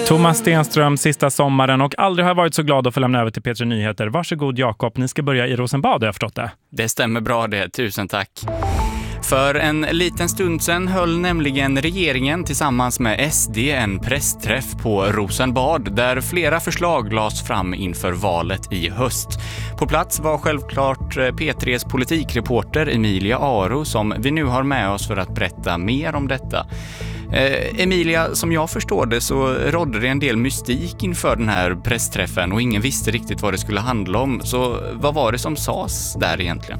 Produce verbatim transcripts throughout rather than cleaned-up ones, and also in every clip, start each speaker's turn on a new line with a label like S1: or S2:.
S1: Thomas Stenström, sista sommaren och aldrig har jag varit så glad att få lämna över till P tre Nyheter. Varsågod Jakob, ni ska börja i Rosenbad, har jag förstått det.
S2: Det stämmer bra det, tusen tack. För en liten stund sedan höll nämligen regeringen tillsammans med S D en pressträff på Rosenbad där flera förslag lades fram inför valet i höst. På plats var självklart P tres politikreporter Emilia Aro som vi nu har med oss för att berätta mer om detta. Eh, Emilia, som jag förstår det så rådde det en del mystik inför den här pressträffen och ingen visste riktigt vad det skulle handla om. Så vad var det som sades där egentligen?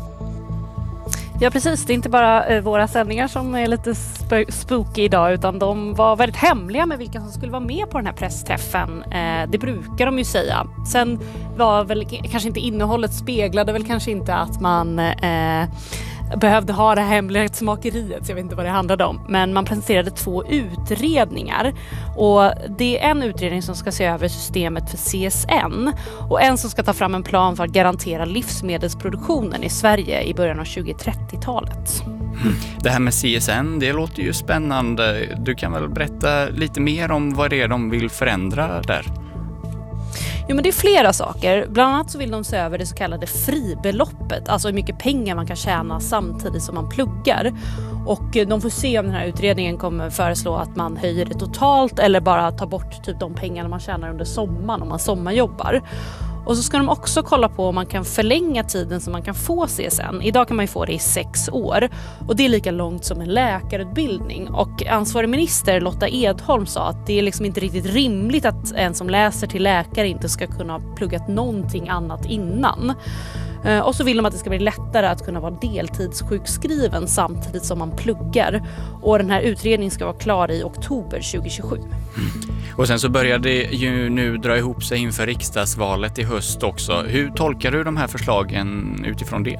S3: Ja precis, det är inte bara eh, våra sändningar som är lite sp- spooky idag utan de var väldigt hemliga med vilka som skulle vara med på den här pressträffen. Eh, det brukar de ju säga. Sen var väl kanske inte innehållet speglade väl kanske inte att man eh, behövde ha det här hemlighetsmakeriet, så jag vet inte vad det handlade om. Men man presenterade två utredningar och det är en utredning som ska se över systemet för C S N och en som ska ta fram en plan för att garantera livsmedelsproduktionen i Sverige i början av tjugohundratrettiotalet.
S2: Mm. Det här med C S N, det låter ju spännande. Du kan väl berätta lite mer om vad det är de vill förändra där?
S3: Jo, men det är flera saker. Bland annat så vill de se över det så kallade fribeloppet. Alltså hur mycket pengar man kan tjäna samtidigt som man pluggar. Och de får se om den här utredningen kommer föreslå att man höjer det totalt eller bara tar bort typ de pengarna man tjänar under sommaren om man sommarjobbar. Och så ska de också kolla på om man kan förlänga tiden som man kan få C S N. Idag kan man ju få det i sex år. Och det är lika långt som en läkarutbildning. Och ansvarig minister Lotta Edholm sa att det är liksom inte riktigt rimligt att en som läser till läkare inte ska kunna ha pluggat någonting annat innan. Och så vill de att det ska bli lättare att kunna vara deltidssjukskriven samtidigt som man pluggar. Och den här utredningen ska vara klar i oktober tjugohundratjugosju. Mm.
S2: Och sen så börjar det ju nu dra ihop sig inför riksdagsvalet i höst också. Hur tolkar du de här förslagen utifrån det?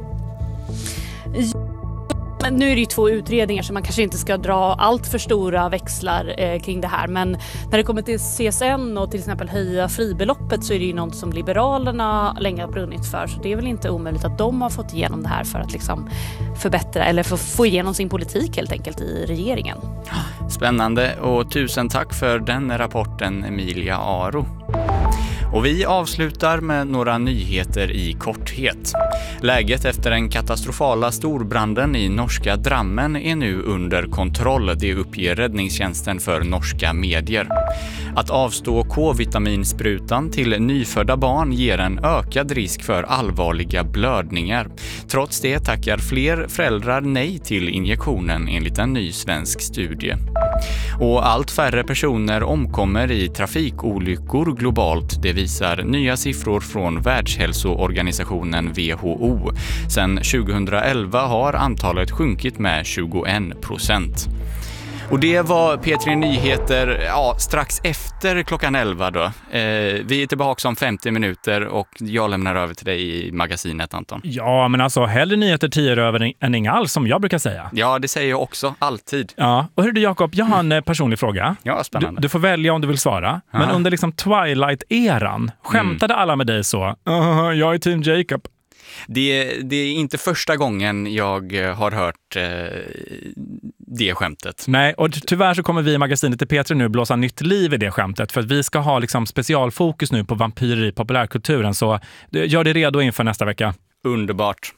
S3: Men nu är det ju två utredningar så man kanske inte ska dra allt för stora växlar eh, kring det här. Men när det kommer till C S N och till exempel höja fribeloppet så är det ju något som Liberalerna länge har brunnit för. Så det är väl inte omöjligt att de har fått igenom det här för att liksom förbättra eller för att få igenom sin politik helt enkelt i regeringen.
S2: Spännande och tusen tack för den rapporten Emilia Aro. Och vi avslutar med några nyheter i korthet. Läget efter den katastrofala storbranden i norska Drammen är nu under kontroll, det uppger räddningstjänsten för norska medier. Att avstå K-vitaminsprutan till nyfödda barn ger en ökad risk för allvarliga blödningar. Trots det tackar fler föräldrar nej till injektionen enligt en ny svensk studie. Och allt färre personer omkommer i trafikolyckor globalt, det visar nya siffror från Världshälsoorganisationen W H O. Sedan tjugohundraelva har antalet sjunkit med tjugoen procent. Och det var P tre Nyheter ja, strax efter klockan elva då. Eh, vi är tillbaka om femtio minuter och jag lämnar över till dig i magasinet, Anton.
S1: Ja, men alltså hellre nyheter tio över än inga alls som jag brukar säga.
S2: Ja, det säger jag också, alltid.
S1: Ja, och hur du Jakob, jag har en mm. personlig fråga.
S2: Ja, spännande.
S1: Du, du får välja om du vill svara. Aha. Men under liksom Twilight-eran, skämtade mm. alla med dig så? Uh, jag är team Jacob.
S2: Det, det är inte första gången jag har hört eh, det skämtet.
S1: Nej, och tyvärr så kommer vi i magasinet till P tre nu blåsa nytt liv i det skämtet. För att vi ska ha liksom specialfokus nu på vampyrer i populärkulturen. Så gör det redo inför nästa vecka.
S2: Underbart.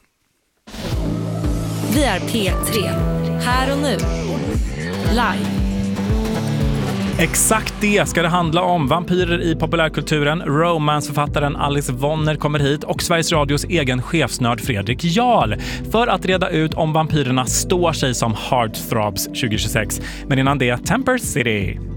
S4: Vi är P tre. Här och nu. Live.
S1: Exakt det ska det handla om. Vampyrer i populärkulturen. Romanceförfattaren Alice Vonner kommer hit och Sveriges Radios egen chefsnörd Fredrik Jarl för att reda ut om vampyrerna står sig som heartthrobs tjugohundratjugosex. Men innan det, Temper City.